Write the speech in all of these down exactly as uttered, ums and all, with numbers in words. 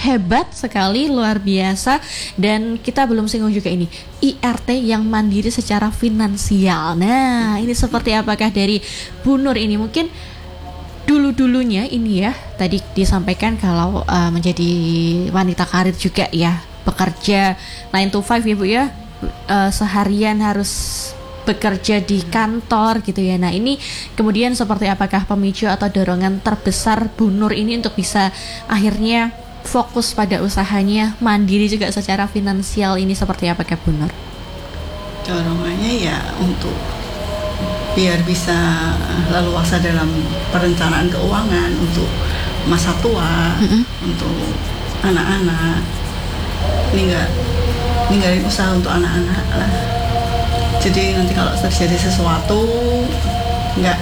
hebat sekali, luar biasa. Dan kita belum singgung juga ini I R T yang mandiri secara finansial. Nah, ini seperti apakah dari Bu Nur ini? Mungkin dulu-dulunya ini ya, tadi disampaikan kalau uh, menjadi wanita karir juga ya, bekerja nine to five ya Bu ya, uh, seharian harus bekerja di kantor gitu ya. Nah ini kemudian seperti apakah pemicu atau dorongan terbesar Bu Nur ini untuk bisa akhirnya fokus pada usahanya, mandiri juga secara finansial, ini seperti apakah Bu Nur? Dorongannya ya untuk biar bisa leluasa dalam perencanaan keuangan untuk masa tua, mm-hmm. untuk anak-anak. Ninggal, ninggalin usaha untuk anak-anak lah. Jadi nanti kalau terjadi sesuatu nggak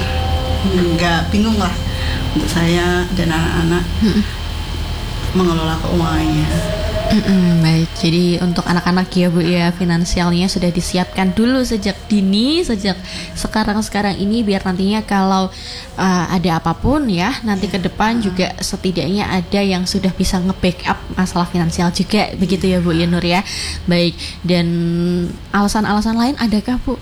nggak bingung lah untuk saya dan anak-anak hmm. mengelola keuangannya. Mm-mm, baik, jadi untuk anak-anak ya Bu ya, finansialnya sudah disiapkan dulu sejak dini, sejak sekarang-sekarang ini, biar nantinya kalau uh, ada apapun ya nanti ke depan uh. juga setidaknya ada yang sudah bisa nge-backup masalah finansial juga, begitu ya Bu ya Nur ya. Baik, dan alasan-alasan lain adakah Bu?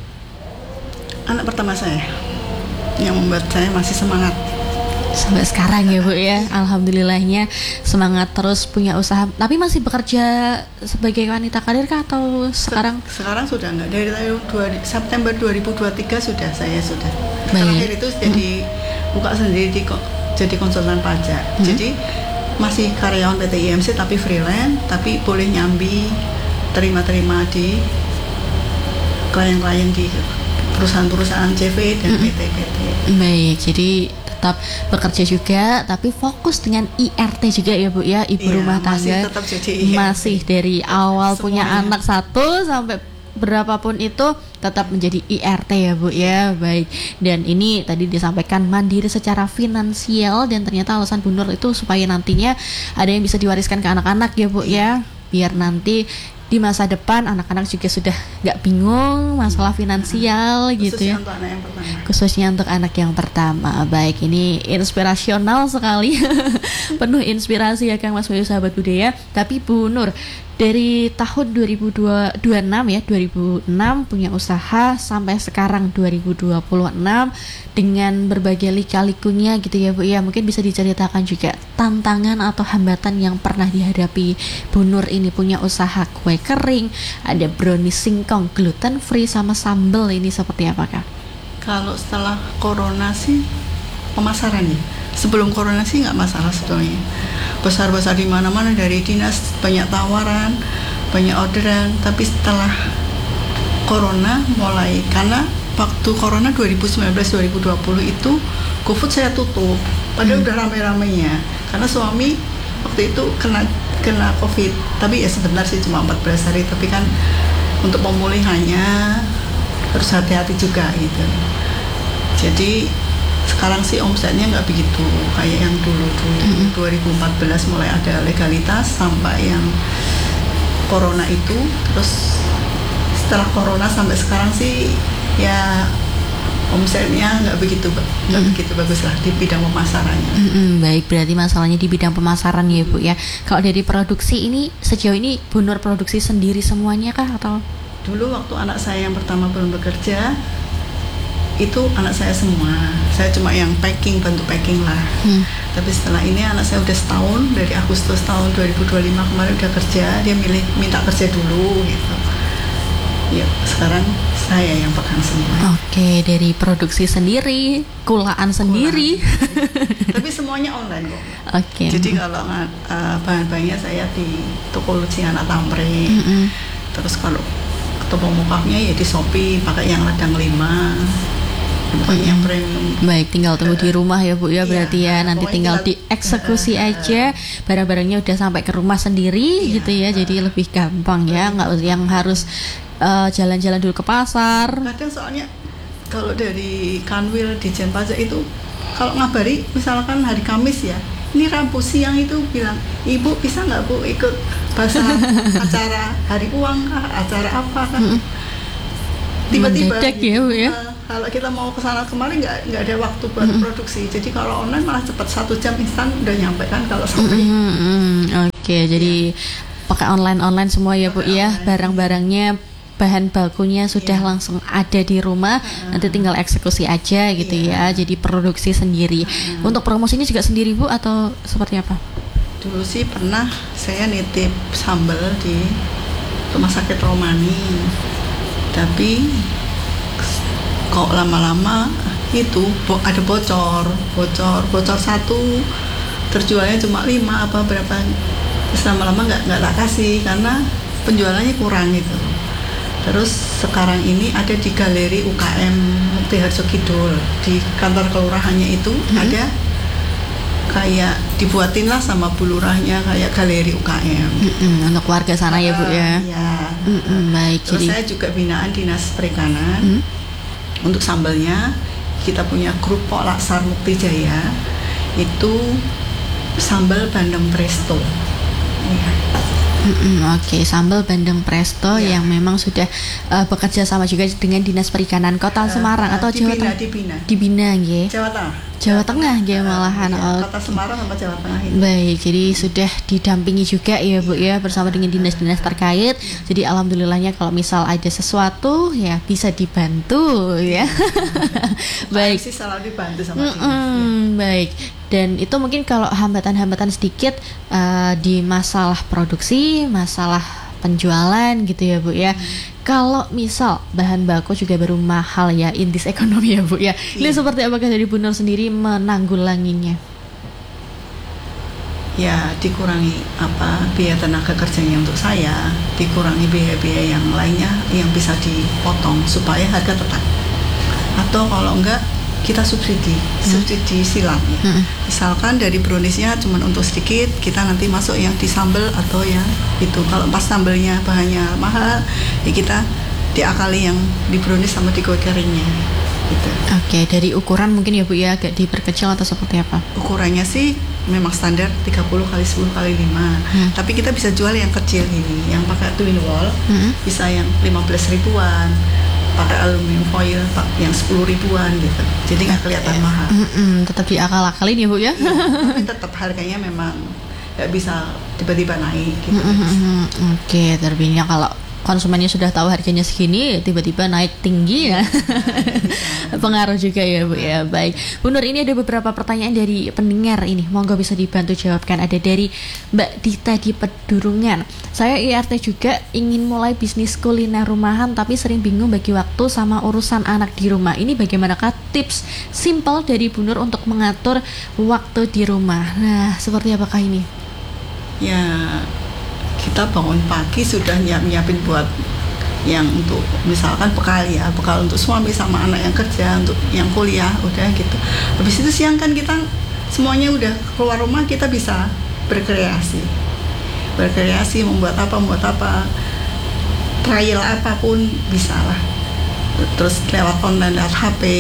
Anak pertama saya yang membuat saya masih semangat sampai sekarang ya Bu ya, alhamdulillahnya semangat terus punya usaha. Tapi masih bekerja sebagai wanita karir kah atau sekarang? Sekarang sudah enggak, dari September dua ribu dua puluh tiga sudah saya sudah. Terakhir itu jadi hmm. buka sendiri di, jadi konsultan pajak. Hmm. Jadi masih karyawan P T I M C tapi freelance, tapi boleh nyambi terima-terima di klien-klien di perusahaan-perusahaan C V dan P T P T. Baik, jadi tetap bekerja juga tapi fokus dengan I R T juga ya Bu ya, ibu iya, rumah tangga, masih, jadi, masih dari awal semuanya. Punya anak satu sampai berapapun itu tetap menjadi I R T ya Bu ya. Baik, dan ini tadi disampaikan mandiri secara finansial, dan ternyata alasan Bu Nur itu supaya nantinya ada yang bisa diwariskan ke anak-anak ya Bu ya, biar nanti di masa depan anak-anak juga sudah nggak bingung masalah finansial nah, gitu ya. Untuk anak yang pertama. Khususnya untuk anak yang pertama. Baik, ini inspirasional sekali, penuh inspirasi ya Kang Mas Bayu, sahabat budaya. Tapi Bu Nur, dari tahun dua ribu dua puluh enam ya, dua ribu enam punya usaha sampai sekarang dua ribu dua puluh enam dengan berbagai lika-likunya gitu ya Bu ya. Mungkin bisa diceritakan juga tantangan atau hambatan yang pernah dihadapi Bu Nur ini punya usaha kue kering, ada brownies singkong gluten free sama sambal, ini seperti apakah? Kalau setelah corona sih pemasaran ya. Sebelum corona sih nggak masalah sebetulnya. Besar-besar di mana-mana dari dinas, banyak tawaran, banyak orderan. Tapi setelah corona mulai, karena waktu corona dua ribu sembilan belas dua ribu dua puluh itu GoFood saya tutup. Padahal hmm. udah rame-ramenya. Karena suami waktu itu kena kena COVID. Tapi ya sebentar sih, cuma empat belas hari. Tapi kan untuk pemulihannya harus hati-hati juga gitu. Jadi sekarang sih omsetnya nggak begitu kayak yang dulu dulu mm-hmm. dua ribu empat belas mulai ada legalitas sampai yang corona itu, terus setelah corona sampai sekarang sih ya omsetnya nggak begitu nggak mm-hmm. begitu bagus lah di bidang pemasarannya. Mm-hmm. Baik, berarti masalahnya di bidang pemasaran ya Bu ya. Kalau dari produksi ini sejauh ini Bu Nur produksi sendiri semuanya kah atau? Dulu waktu anak saya yang pertama belum bekerja itu anak saya semua, saya cuma yang packing, bantu packing lah. Hmm. Tapi setelah ini anak saya udah setahun, dari Agustus tahun dua ribu dua puluh lima kemarin udah kerja, dia milih minta kerja dulu gitu. Ya sekarang saya yang pegang semua. Oke, dari produksi sendiri, kulaan sendiri. Kulaan. Tapi semuanya online kok. Oke. Jadi kalau uh, bahan-bahannya saya di toko Luciana Tamrin. Mm-hmm. Terus kalau toko mukanya ya di Shopee pakai yang ladang lima. Bukan yang premium. Baik, tinggal tunggu di rumah ya Bu ya, berarti iya, ya nanti tinggal dieksekusi uh, aja, barang-barangnya udah sampai ke rumah sendiri iya, gitu ya, uh, jadi lebih gampang ya, nggak yang harus uh, jalan-jalan dulu ke pasar. Kadang soalnya kalau dari Kanwil di Jen Pajak itu kalau ngabari misalkan hari Kamis ya, ini Rabu siang itu bilang, Ibu bisa nggak Bu ikut pasar acara hari uang kah, acara apa kan? Tiba-tiba mendadak ya Bu ya. Uh, kalau kita mau ke sana kemarin nggak nggak ada waktu buat mm-hmm. produksi. Jadi kalau online malah cepat, satu jam instan udah nyampe kan kalau sampai. Mm-hmm. Oke. Oke, jadi pakai online-online semua ya Bu ya, barang-barangnya, bahan bakunya sudah yeah. langsung ada di rumah, uh-huh. nanti tinggal eksekusi aja gitu yeah. ya, jadi produksi sendiri. Uh-huh. Untuk promosinya juga sendiri Bu atau seperti apa? Dulu sih pernah saya nitip sambal di rumah sakit Romani, tapi kok lama-lama itu ada bocor, bocor, bocor satu, terjualnya cuma lima apa berapa, terus lama-lama nggak nggak tak kasih karena penjualannya kurang gitu. Terus sekarang ini ada di Galeri U K M Mukti Harjo Kidul, di kantor kelurahannya itu hmm. ada kayak dibuatin lah sama Bu Lurahnya kayak Galeri U K M. Mm-mm, untuk warga sana uh, ya Bu ya. Ya. Mm-mm, baik. Terus jadi saya juga binaan Dinas Perikanan. Mm. Untuk sambalnya kita punya grup Pok Laksar Mukti Jaya, itu sambal bandeng presto. Ya. Mm-mm, Oke, okay. sambal bandeng presto ya. Yang memang sudah uh, bekerja sama juga dengan Dinas Perikanan Kota uh, Semarang atau Jawa Tengah. Di Bina. Di Bina, nggih. Jawa Tengah. Jawa Tengah, nggih malahan. Iya, Kota Semarang sama Jawa Tengah ini. Baik, jadi sudah didampingi juga ya Bu ya bersama dengan dinas-dinas terkait. Jadi alhamdulillahnya kalau misal ada sesuatu ya bisa dibantu ya. Baik. Sih selalu dibantu sama dinas. Mm-mm, baik. Dan itu mungkin kalau hambatan-hambatan sedikit uh, di masalah produksi, masalah penjualan gitu ya Bu ya. Hmm. Kalau misal bahan baku juga baru mahal ya, indis ekonomi ya Bu ya. Ini yeah. seperti apakah dari Bu Nur sendiri menanggulanginya? Ya dikurangi apa biaya tenaga kerjanya untuk saya, dikurangi biaya-biaya yang lainnya yang bisa dipotong supaya harga tetap. Atau kalau enggak kita subsidi, hmm. subsidi silang ya. Hmm. Misalkan dari browniesnya cuma untuk sedikit, kita nanti masuk yang di sambal atau yang itu. Kalau pas sambalnya bahannya mahal, ya kita diakali yang di brownies sama di kue keringnya. Gitu. Oke, dari ukuran mungkin ya Bu ya agak diperkecil atau seperti apa? Ukurannya sih memang standar tiga puluh kali sepuluh kali lima. Hmm. Tapi kita bisa jual yang kecil ini, yang pakai twin wall, hmm. bisa yang lima belas ribuan. Pakai aluminium foil yang sepuluh ribuan gitu, jadi nggak kelihatan mahal. Mm-mm, tetap diakal-akalin ya Bu ya. Iya, tapi tetap harganya memang nggak bisa tiba-tiba naik gitu. Mm-hmm. Oke, terbinya kalau konsumennya sudah tahu harganya segini, tiba-tiba naik tinggi ya. Pengaruh juga ya Bu ya. Baik, Bu Nur, ini ada beberapa pertanyaan dari pendengar ini. Monggo bisa dibantu jawabkan. Ada dari Mbak Dita di Pedurungan. Saya I R T juga ingin mulai bisnis kuliner rumahan, tapi sering bingung bagi waktu sama urusan anak di rumah. Ini bagaimanakah tips simpel dari Bu Nur untuk mengatur waktu di rumah? Nah, seperti apakah ini? Ya, kita bangun pagi sudah nyiap-nyiapin buat yang untuk misalkan bekal ya, bekal untuk suami sama anak yang kerja, untuk yang kuliah udah gitu. Habis itu siang kan kita semuanya udah keluar rumah, kita bisa berkreasi. Berkreasi membuat apa, membuat apa. Trial apapun bisa lah. Terus lewat online, lewat H P,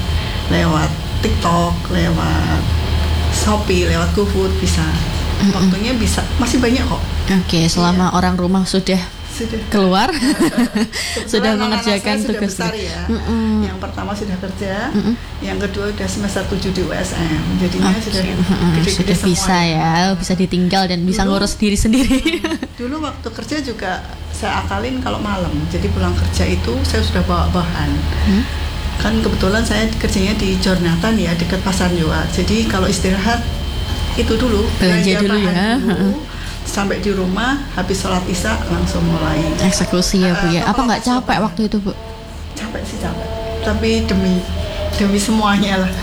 lewat TikTok, lewat Shopee, lewat GoFood bisa. Waktunya bisa, masih banyak kok. Oke, okay, selama iya. orang rumah sudah, sudah. keluar, sudah mengerjakan tugas. Sudah besar ya. Mm-mm. Yang pertama sudah kerja, Mm-mm. yang kedua sudah semester tujuh di U S M. Jadinya okay. sudah gede-gede sudah semua. Bisa ya, bisa ditinggal dan dulu, bisa ngurus diri sendiri. Dulu waktu kerja juga saya akalin kalau malam. Jadi pulang kerja itu saya sudah bawa bahan. Hmm? Kan kebetulan saya kerjanya di Jornatan ya, dekat Pasar Nyoa. Jadi kalau istirahat itu dulu belanja dulu ya dulu, sampai di rumah habis sholat isya langsung mulai eksekusi ya Bu ya. Uh, apa nggak capek sobat. Waktu itu Bu? Capek sih capek, tapi demi demi semuanya lah.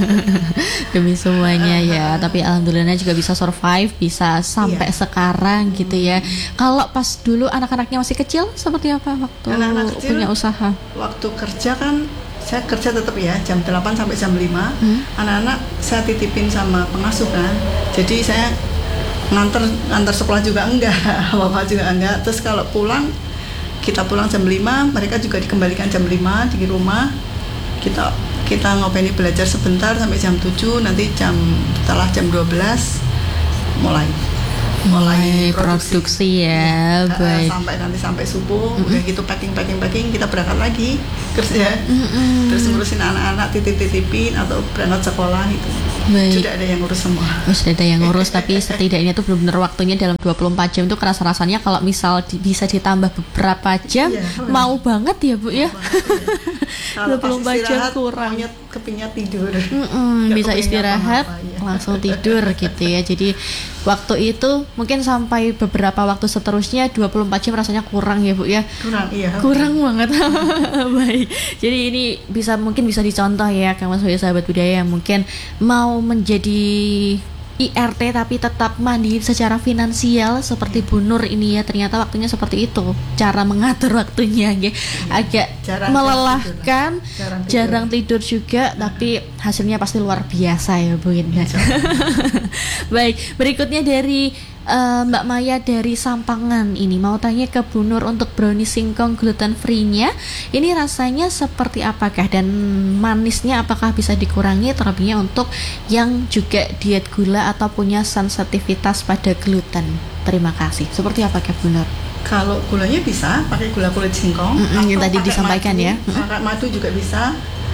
Demi semuanya uh, ya. Tapi alhamdulillah juga bisa survive, bisa sampai iya. sekarang gitu ya. Kalau pas dulu anak-anaknya masih kecil seperti apa waktu anak-anak kecil, punya usaha? Waktu kerja kan saya kerja tetap ya jam delapan sampai jam lima. Hmm. Anak-anak saya titipin sama pengasuh kan. Jadi saya nganter nganter sekolah juga enggak, bapak juga enggak. Terus kalau pulang kita pulang jam lima, mereka juga dikembalikan jam lima di rumah. Kita kita ngopeni belajar sebentar sampai jam tujuh, nanti jam setelah jam dua belas mulai. mulai produksi, produksi ya, ya. baik. Sampai nanti sampai subuh, mm-hmm. udah gitu packing packing packing kita berangkat lagi kerja, mm-hmm. terus ngurusin anak-anak titip-titipin atau berangkat sekolah itu. Baik. Sudah ada yang ngurus semua. Oh, sudah ada yang ngurus, tapi setidaknya itu benar-benar waktunya dalam dua puluh empat jam itu kerasa rasanya kalau misal di, bisa ditambah beberapa jam, iya, mau banget ya Bu ya. Kalau dua puluh empat jam kurang. Kepingnya tidur. Bisa istirahat apa, ya. Langsung tidur gitu ya. Jadi waktu itu mungkin sampai beberapa waktu seterusnya dua puluh empat jam rasanya kurang ya Bu ya. Kurang iya. Kurang banget. Baik. Jadi ini bisa mungkin bisa dicontoh ya Kang Mas Boyo sahabat budaya yang mungkin mau menjadi I R T tapi tetap mandiri secara finansial seperti Bu Nur ini ya, ternyata waktunya seperti itu cara mengatur waktunya ya. Agak jarang melelahkan, jarang tidur, jarang tidur juga, nah. Tapi hasilnya pasti luar biasa ya Bu Indah. Baik, berikutnya dari uh, Mbak Maya dari Sampangan ini mau tanya ke Bu Nur untuk brownie singkong gluten free-nya ini rasanya seperti apakah dan manisnya apakah bisa dikurangi terlebihnya untuk yang juga diet gula atau punya sensitivitas pada gluten. Terima kasih. Seperti apakah Bu Nur? Kalau gulanya bisa pakai gula kulit singkong, mm-hmm, yang tadi disampaikan madu, ya. Pakai madu juga bisa.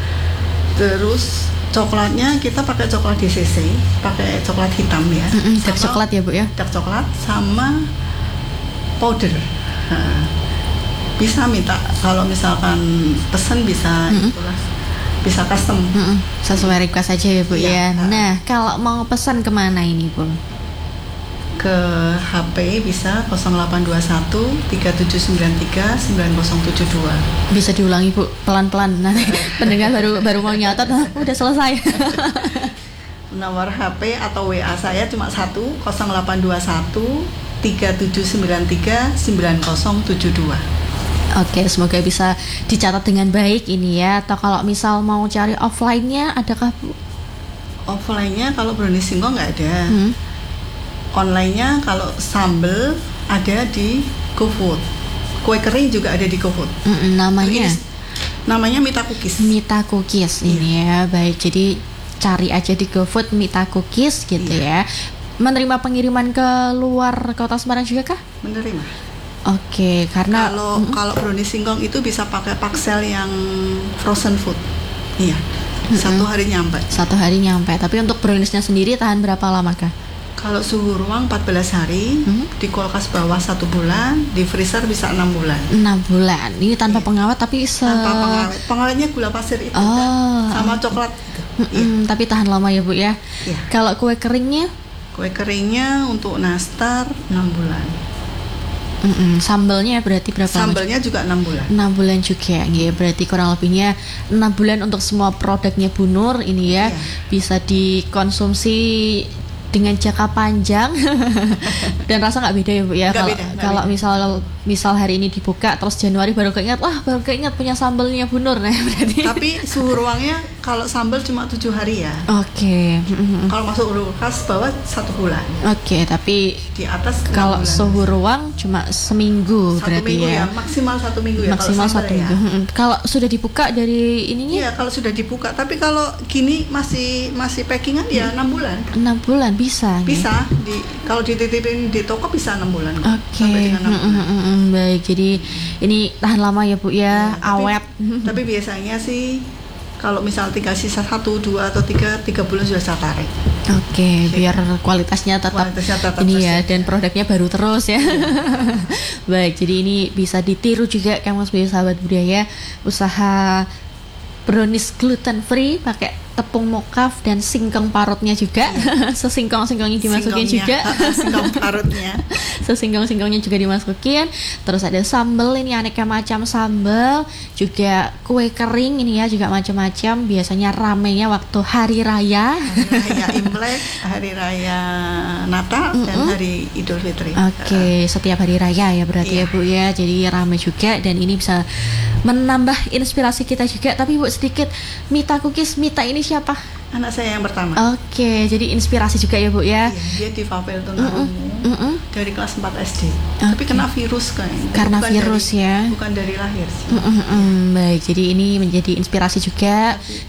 Terus coklatnya kita pakai coklat D C C, pakai coklat hitam ya. Mm-hmm, dark coklat ya Bu ya. Dark coklat sama powder. Nah, bisa minta kalau misalkan pesen bisa mm-hmm. itulah. Bisa custom. Mm-hmm. Sesuai request saja ya Bu ya. ya. Nah, kalau mau pesan kemana ini Bu? Ke H P bisa nol delapan dua satu tiga tujuh sembilan tiga sembilan nol tujuh dua. Bisa diulangi Bu pelan-pelan nanti pendengar baru baru mau nyatat nah, udah selesai. Nomor H P atau W A saya cuma satu nol delapan dua satu tiga tujuh sembilan tiga sembilan nol tujuh dua. Oke, semoga bisa dicatat dengan baik ini ya. Atau kalau misal mau cari offline-nya adakah Bu? Offline-nya kalau brownie singkong nggak ada. Hmm. Online-nya kalau sambel ada di GoFood. Kue kering juga ada di GoFood. Mm-mm, namanya? Ini, namanya Mita Cookies. Mita Cookies iya. Ini ya, baik. Jadi cari aja di GoFood Mita Cookies gitu iya. ya. Menerima pengiriman ke luar Kota Semarang juga kah? Menerima. Oke, karena kalau mm-hmm. kalau brownie singkong itu bisa pakai paksel yang frozen food. Iya. Mm-hmm. Satu hari nyampe. Satu hari nyampe. Tapi untuk browniesnya sendiri tahan berapa lama kah? Kalau suhu ruang empat belas hari, hmm? di kulkas bawah satu bulan, di freezer bisa enam bulan. enam bulan. Ini tanpa yeah. pengawet tapi se... tanpa pengawet. Pengawetnya gula pasir itu oh. kan, sama coklat. Gitu. Yeah. Tapi tahan lama ya Bu ya. Yeah. Kalau kue keringnya? Kue keringnya untuk nastar enam bulan. Mm-mm. Sambelnya berarti berapa? Sambelnya juga enam bulan. enam bulan juga, ya. Berarti kurang lebihnya enam bulan untuk semua produknya Bu Nur ini ya. Yeah. Bisa dikonsumsi dengan jangka panjang dan rasa nggak beda ya Bu ya. Kalau kalau misal misal hari ini dibuka terus Januari baru keinget, wah baru keinget punya sambelnya Bu Nur. Nah berarti. Tapi suhu ruangnya kalau sambel cuma tujuh hari ya. Oke. Okay. Kalau masuk kulkas bawah satu bulan. Oke, okay, tapi di atas kalau suhu ruang cuma seminggu satu berarti minggu ya. ya. Maksimal satu minggu ya. Maksimal kalau satu minggu. Ya. Kalau sudah dibuka dari ininya? Iya, kalau sudah dibuka. Tapi kalau gini masih masih packingan ya enam bulan. enam bulan bisa. Bisa. Ya? Di kalau dititipin di toko bisa enam bulan. Oke. Okay. Baik, jadi ini tahan lama ya Bu ya, ya awet. Tapi, tapi biasanya sih kalau misal tinggal sisa satu, dua atau tiga, tiga bulan sudah saya tarik. Oke, okay, biar kualitasnya tetap, kualitasnya tetap ini ya, dan produknya baru terus ya. Baik, jadi ini bisa ditiru juga Kang Mas Boyo sahabat budaya, usaha brownies gluten free pakai tepung mokaf dan singkong parutnya juga. Iya. Sesingkong-singkongnya dimasukin juga. Singkong parutnya. Sesingkong-singkongnya juga dimasukin. Terus ada sambal, ini aneka macam sambal, juga kue kering ini ya juga macam-macam. Biasanya ramenya waktu hari raya. Hari raya Imlek, hari raya Natal, mm-hmm. dan hari Idul Fitri. Oke, okay, uh. setiap hari raya ya berarti iya. ya Bu ya. Jadi rame juga dan ini bisa menambah inspirasi kita juga. Tapi Bu sedikit, Mita Cookies, Mita ini siapa? Anak saya yang pertama. Oke, okay, jadi inspirasi juga ya Bu ya. Iya, dia di Fapel Tunarungu mm -mm. dari kelas empat S D. Okay. Tapi kena virus kayaknya. Karena bukan virus dari, ya. Bukan dari lahir sih. Mm -mm. Baik, jadi ini menjadi inspirasi juga. Tapi, uh,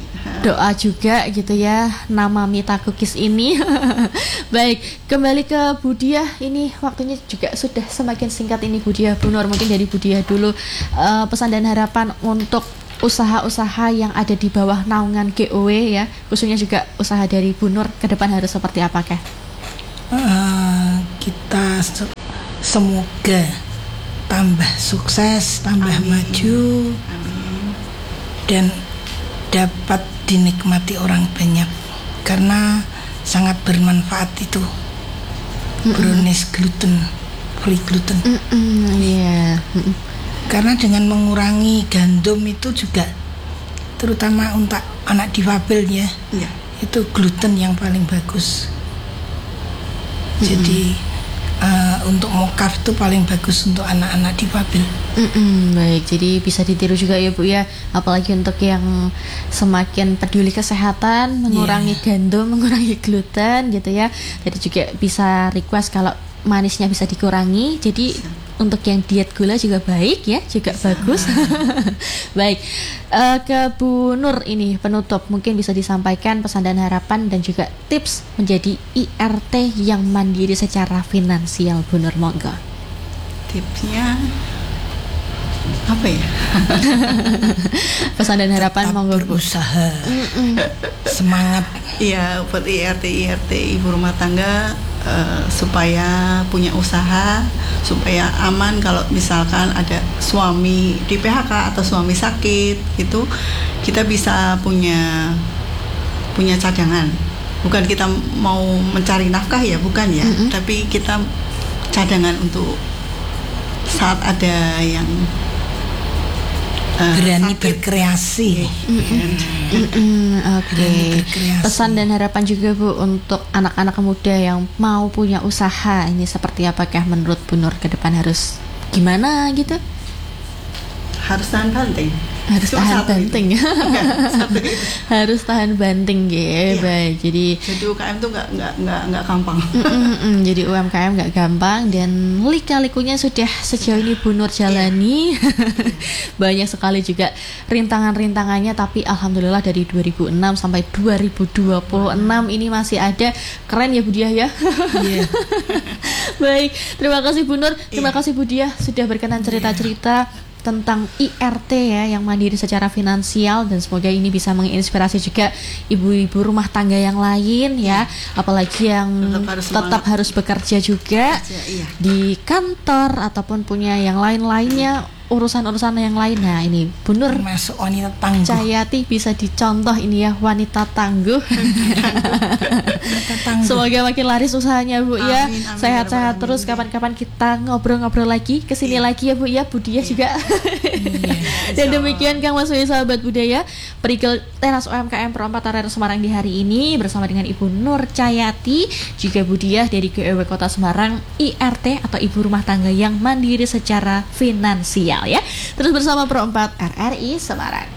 doa juga gitu ya nama Mita Cookies ini. Baik, kembali ke Bu Diah, ini waktunya juga sudah semakin singkat ini Bu Diah. Bu Nur, mungkin dari Bu Diah dulu, uh, pesan dan harapan untuk usaha-usaha yang ada di bawah naungan G O W ya, khususnya juga usaha dari Bu Nur ke depan harus seperti apakah? Uh, kita se- semoga tambah sukses, tambah Amin. maju, Amin. dan dapat dinikmati orang banyak karena sangat bermanfaat itu mm-mm. brownies gluten, free gluten. Yeah. Karena dengan mengurangi gandum itu juga, terutama untuk anak difabel ya, yeah. itu gluten yang paling bagus. Mm-mm. Jadi Uh, untuk mokaf itu paling bagus untuk anak-anak difabel. Mm-mm, baik, jadi bisa ditiru juga ya Bu ya, apalagi untuk yang semakin peduli kesehatan, mengurangi yeah. gandum, mengurangi gluten gitu ya. Jadi juga bisa request kalau manisnya bisa dikurangi. Jadi untuk yang diet gula juga baik ya, juga bisa. Bagus. Baik, uh, ke Bu Nur ini penutup, mungkin bisa disampaikan pesan dan harapan dan juga tips menjadi I R T yang mandiri secara finansial, Bu Nur, monggo. Tipsnya apa ya? Pesan dan harapan, tetap monggo Bu. Berusaha, semangat. Iya, buat I R T I R T ibu rumah tangga uh, supaya punya usaha, supaya aman kalau misalkan ada suami di P H K atau suami sakit, itu kita bisa punya punya cadangan. Bukan kita mau mencari nafkah ya, bukan ya, mm-hmm. tapi kita cadangan untuk saat ada yang Uh, berani sakit. Berkreasi. Oke. Okay. Pesan dan harapan juga Bu untuk anak-anak muda yang mau punya usaha, ini seperti apakah menurut Bu Nur ke depan harus gimana gitu? Harus tahan banting. Harus Cuma tahan banting. Harus tahan banting ya. Iya. Baik. Jadi jadi U K M tuh nggak nggak nggak nggak gampang. Jadi U M K M nggak gampang dan lika-likunya sudah sejauh ini Bu Nur jalani. Iya. Banyak sekali juga rintangan-rintangannya, tapi alhamdulillah dari dua ribu enam sampai dua ribu dua puluh enam ini masih ada. Keren ya Bu Diah ya. Iya. Baik, terima kasih Bu Nur, terima iya. kasih Bu Diah sudah berkenan cerita-cerita iya. tentang I R T ya yang mandiri secara finansial, dan semoga ini bisa menginspirasi juga ibu-ibu rumah tangga yang lain ya, apalagi yang tetap harus, tetap harus bekerja juga bekerja, iya. di kantor ataupun punya yang lain-lainnya, urusan-urusan yang lain. Nah ini Bu Nur masuk wanita tangguh Cahyati bisa dicontoh ini ya, wanita tangguh. tangguh. Semoga makin laris usahanya Bu amin, ya amin, sehat-sehat terus amin. Kapan-kapan kita ngobrol-ngobrol lagi kesini iya. lagi ya Bu ya, Bu Diah iya. juga iya. Dan demikian Kang Mas Wei sahabat budaya Perigel Teras U M K M Perempatan Raya Semarang di hari ini bersama dengan Ibu Nur Cahyati juga Bu Diah dari G O W Kota Semarang, I R T atau ibu rumah tangga yang mandiri secara finansial ya. Terus bersama Pro empat R R I Semarang.